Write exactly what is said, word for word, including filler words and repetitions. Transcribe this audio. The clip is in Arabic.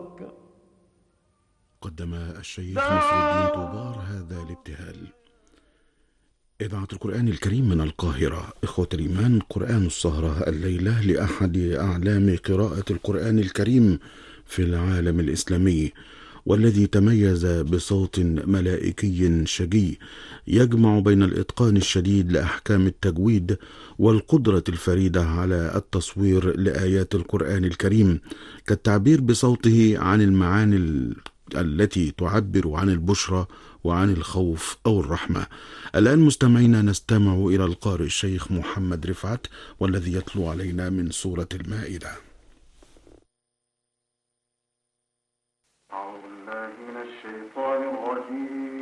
قدم الشيخ نصر الدين طوبار هذا الابتهال. إذاعة القرآن الكريم من القاهرة. إخوة الإيمان، قرآن السهرة الليلة لأحد أعلام قراءة القرآن الكريم في العالم الإسلامي، والذي تميز بصوت ملائكي شجي يجمع بين الإتقان الشديد لأحكام التجويد والقدرة الفريدة على التصوير لآيات القرآن الكريم، كالتعبير بصوته عن المعاني التي تعبر عن البشرى وعن الخوف أو الرحمة. الآن مستمعينا نستمع إلى القارئ الشيخ محمد رفعت، والذي يتلو علينا من سورة المائدة.